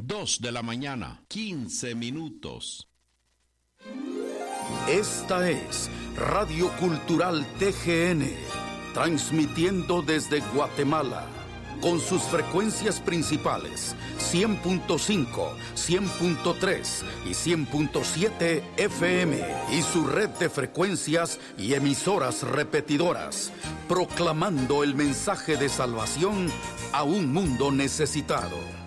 2 de la mañana, 15 minutos. Esta es Radio Cultural TGN, transmitiendo desde Guatemala, con sus frecuencias principales, 100.5, 100.3 y 100.7 FM, y su red de frecuencias y emisoras repetidoras, proclamando el mensaje de salvación a un mundo necesitado.